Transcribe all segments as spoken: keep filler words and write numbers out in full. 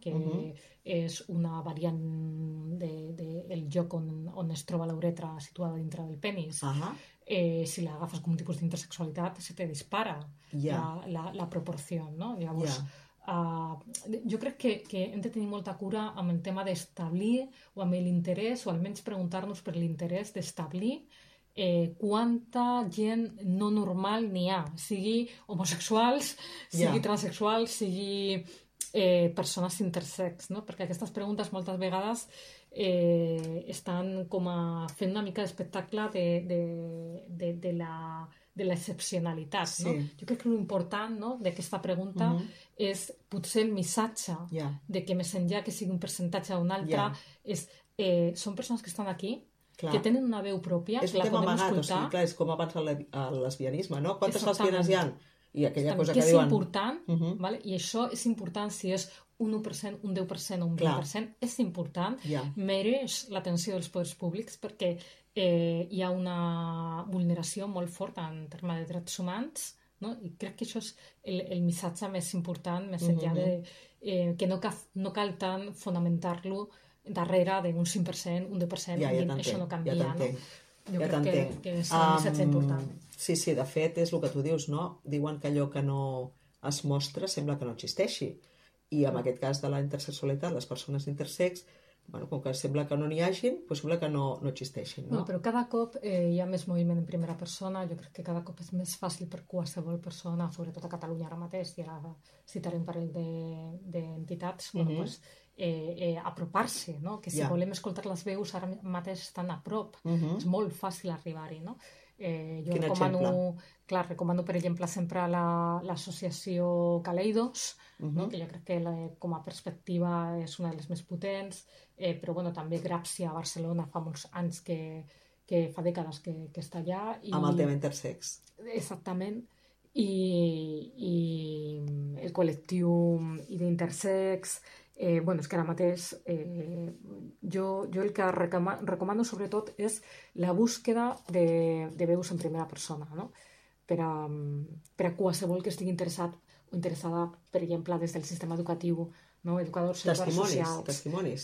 que uh-huh. és una variant del de, de lloc on, on es troba la uretra situada dintre del penis. Uh-huh. Eh, si l'agafes com un tipus d'intersexualitat, se te dispara yeah. la, la, la proporció, no? Llavors, yeah. uh, jo crec que, que hem de tenir molta cura amb el tema d'establir o amb l'interès, o almenys preguntar-nos per l'interès d'establir eh, quanta gent no normal n'hi ha, sigui homosexuals, sigui yeah. transexuals, sigui eh, persones intersex, no? Perquè aquestes preguntes moltes vegades Eh, estan com a fent una mica d'espectacle de, de, de, de la de l'excepcionalitat, sí. no? Jo crec que l'important no, d'aquesta pregunta uh-huh. és potser el missatge yeah. de que més enllà que sigui un percentatge o un altre yeah. és, eh, són persones que estan aquí clar. Que tenen una veu pròpia, és que la podem amagat, escoltar. O sigui, clar, és com abans el, el lesbianisme, no? Quantes lesbianes hi ha? I aquella cosa que, que és diuen... important, uh-huh. vale? I això és important si és un u per cent, un deu per cent o un vint per cent, és important, yeah. mereix l'atenció dels poders públics perquè eh, hi ha una vulneració molt forta en termes de drets humans, no? I crec que això és el, el missatge més important, més enllà de eh, que no cal, no cal tant fonamentar-lo darrere d'un cinc per cent, un deu per cent, ja, ja això no canvia, ja no? Jo ja crec que, que és un missatge um, important. Sí, sí, de fet és el que tu dius, no? Diuen que allò que no es mostra sembla que no existeixi. I en aquest cas de la intersexualitat, les persones intersex, bueno, com que sembla que no n'hi hagin, doncs sembla que no, no existeixin. No? No, però cada cop eh, hi ha més moviment en primera persona, jo crec que cada cop és més fàcil per qualsevol persona, sobretot a Catalunya ara mateix, i ara citaré un parell d'entitats, de, bueno, uh-huh. pues, eh, eh, apropar-se, no? Que si yeah. volem escoltar les veus ara mateix estan a prop, uh-huh. és molt fàcil arribar-hi, no? Eh, jo Quin recomano, exemple? clar, recomano per exemple sempre l'associació la, Kaleidos, uh-huh. no? Que jo crec que la, com a perspectiva és una de les més potents, eh, però bueno, també Gràpsia a Barcelona fa molts anys que, que fa dècades que, que està allà. I, amb el tema intersex. Exactament. I, i el col·lectiu d'Intersex, eh, bueno, és que ara mateix eh, jo, jo el que recoma, recomano sobretot és la búsqueda de, de veus en primera persona, no? Per a, per a qualsevol que estigui interessat o interessada, per exemple, des del sistema educatiu, no? Educadors, testimonis, socials. Testimonis.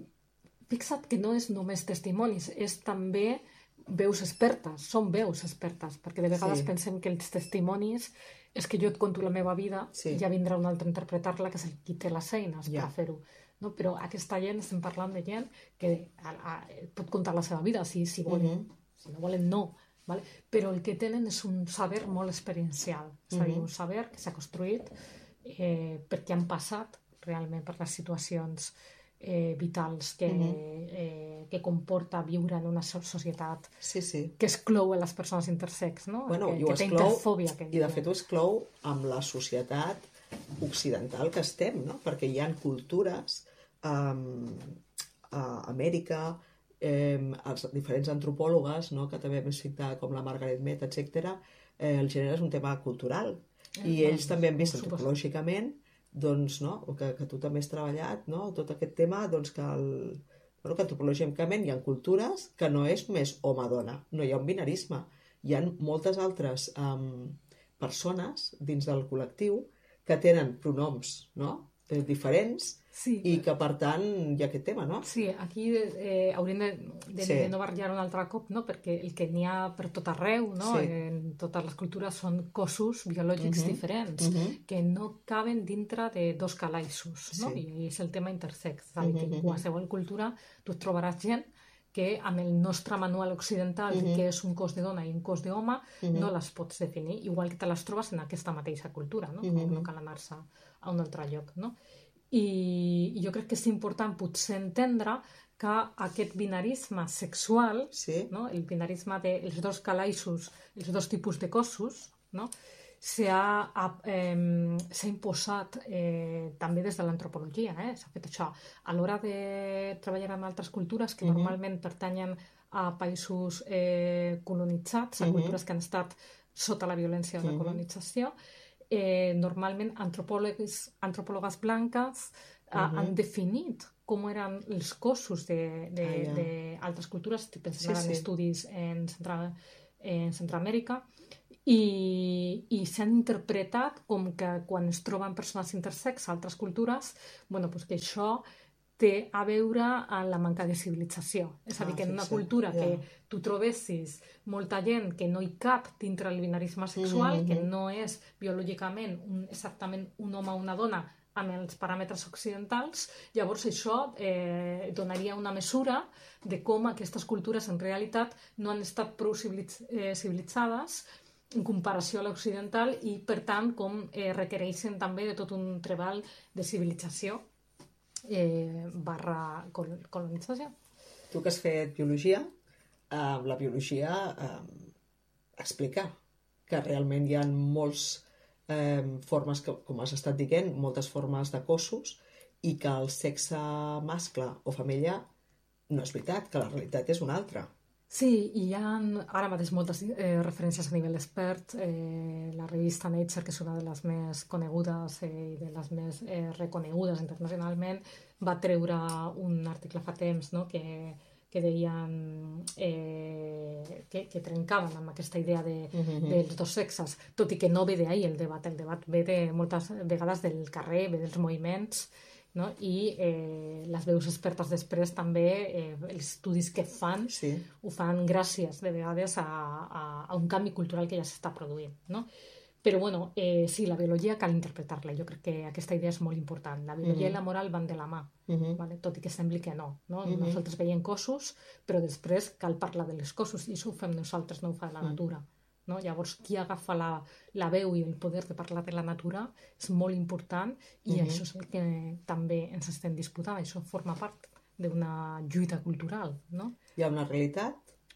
Fixa't que no és només testimonis, és també veus expertes, són veus expertes, perquè de vegades sí. pensem que els testimonis és que jo et conto la meva vida, sí. ja vindrà un altre a interpretar-la, que és el qui té les eines yeah. per fer-ho. No? Però aquesta gent, estem parlant de gent que a, a, pot contar la seva vida, si, si volen, uh-huh. si no volen, no. Vale? Però el que tenen és un saber molt experiencial, és a dir, uh-huh. un saber que s'ha construït eh, perquè han passat realment per les situacions eh, vitals que, uh-huh. eh, que comporta viure en una societat sí, sí. que exclou a les persones intersex, no? Bueno, que, que té interfòbia. Que I de fet ho exclou amb la societat occidental que estem, no? Perquè hi ha cultures um, a Amèrica, eh, els diferents antropòlogues, no? Que també vam citar com la Margaret Mead, etcètera, eh, el gènere és un tema cultural eh, i ells no, també han vist antropològicament doncs, no? que, que tu també has treballat, no? Tot aquest tema doncs, que, el, bueno, que antropològicament hi ha cultures que no és més home-dona, no hi ha un binarisme, hi ha moltes altres um, persones dins del col·lectiu que tenen pronoms, no? eh, diferents sí. i que per tant hi ha aquest tema, no? Sí, aquí eh, hauríem de, de, sí. de no barallar un altre cop, no? Perquè el que n'hi ha per tot arreu, no? Sí. En totes les cultures són cossos biològics uh-huh. diferents uh-huh. que no caben dintre de dos calaixos, no? Sí. I és el tema intersex, és a dir, que en qualsevol cultura tu trobaràs gent que amb el nostre manual occidental, uh-huh. que és un cos de dona i un cos d'home, uh-huh. no les pots definir, igual que te les trobes en aquesta mateixa cultura, no? Uh-huh. No cal anar-se a un altre lloc, no? I jo crec que és important potser entendre que aquest binarisme sexual, sí. no? El binarisme dels dos calaixos, els dos tipus de cossos, no? s'ha eh, imposat eh, també des de l'antropologia, eh? S'ha fet això. A l'hora de treballar amb altres cultures que uh-huh. normalment pertanyen a països eh, colonitzats, a uh-huh. cultures que han estat sota la violència de la colonització, eh, normalment antropòlegs, antropòlogues blanques eh, uh-huh. han definit com eren els cossos d'altres ah, yeah. cultures, estic pensant sí, en sí. estudis en central en Centroamèrica, i, i s'han interpretat com que quan es troben persones intersex a altres cultures, bueno, pues que això té a veure amb la manca de civilització. És a dir, que en una cultura que tu trobessis molta gent que no hi cap dintre el binarisme sexual, que no és biològicament un, exactament un home o una dona amb els paràmetres occidentals, llavors això eh, donaria una mesura de com aquestes cultures en realitat no han estat prou civilitz eh, civilitzades en comparació a l'occidental i, per tant, com eh, requereixen també de tot un treball de civilització eh, barra col colonització. Tu que has fet biologia, eh, la biologia eh, explica que realment hi ha molts eh, formes, que, com has estat dient, moltes formes de cossos i que el sexe mascle o femella no és veritat, que la realitat és una altra. Sí, i hi ha ara mateix moltes eh, referències a nivell expert. Eh, la revista Nature, que és una de les més conegudes i eh, de les més eh, reconegudes internacionalment, va treure un article fa temps, no?, que, que deien eh, que, que trencaven amb aquesta idea de, uh-huh. dels dos sexes, tot i que no ve d'ahir el debat. El debat ve de moltes vegades del carrer, ve dels moviments, no? I eh, les veus expertes després també, eh, els estudis que fan, sí. ho fan gràcies de vegades a, a, a un canvi cultural que ja s'està produint, no? Però bueno, eh, sí, la biologia cal interpretar-la. Jo crec que aquesta idea és molt important. La biologia uh-huh. i la moral van de la mà, uh-huh. vale? Tot i que sembli que no, no? Uh-huh. Nosaltres veiem cossos, però després cal parlar de les cossos, i això ho fem nosaltres, no ho fa la natura. No? Llavors, qui agafa la, la veu i el poder de parlar de la natura és molt important, i uh-huh. això és el que també ens estem disputant. Això forma part d'una lluita cultural, no? Hi ha una realitat,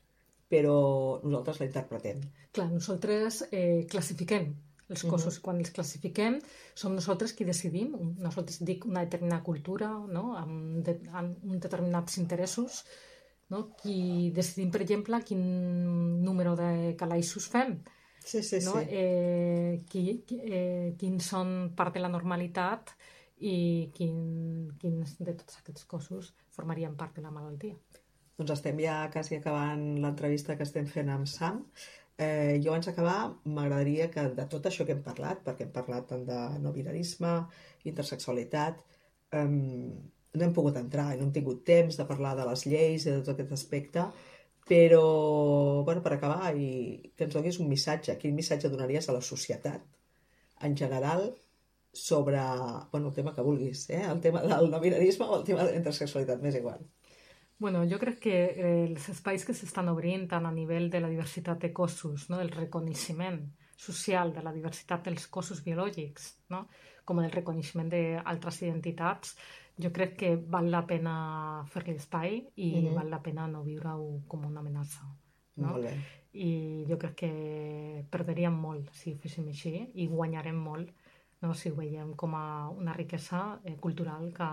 però nosaltres la interpretem. Clar, nosaltres eh, classifiquem els cossos, uh-huh. i quan els classifiquem som nosaltres qui decidim. Nosaltres dic una determinada cultura, no?, amb, de, amb uns determinats interessos, no?, qui decidim, per exemple, quin número de calaixos fem, sí, sí, no? sí. Eh, qui, qui, eh, quins són part de la normalitat i quin, quins de tots aquests cossos formarien part de la malaltia. Doncs estem ja quasi acabant l'entrevista que estem fent amb Sam. Eh, jo abans d'acabar m'agradaria que de tot això que hem parlat, perquè hem parlat tant de no binarisme, intersexualitat, eh, no hem pogut entrar i no hem tingut temps de parlar de les lleis i de tot aquest aspecte, però bueno, per acabar, i que ens donis un missatge. Quin missatge donaries a la societat en general sobre bueno, el tema que vulguis, eh? El tema del no binarisme o el tema de la intersexualitat, m'és igual. Bueno, jo crec que eh, els espais que s'estan obrint tant a nivell de la diversitat de cossos, no?, del reconeixement social de la diversitat dels cossos biològics, no?, com el reconeixement d'altres identitats, jo crec que val la pena fer-li espai i mm-hmm. val la pena no viure-ho com una amenaça. No? Molt bé. I jo crec que perdríem molt si ho féssim així i guanyarem molt, no?, si ho veiem com a una riquesa eh, cultural que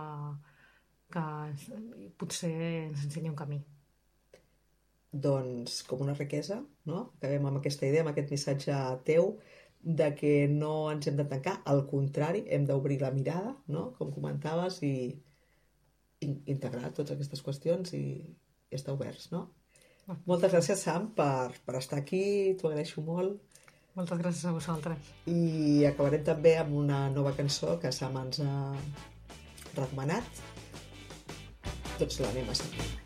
que potser ens ensenya un camí. Doncs com una riquesa, no? Acabem amb aquesta idea, amb aquest missatge teu de que no ens hem de tancar, al contrari, hem d'obrir la mirada, no?, com comentaves, i integrar totes aquestes qüestions i, i estar oberts, no? Ah. Moltes gràcies, Sam, per, per estar aquí, t'ho agraeixo molt. Moltes gràcies a vosaltres. I acabarem també amb una nova cançó que Sam ens ha recomanat. Tots l'anem a sentir.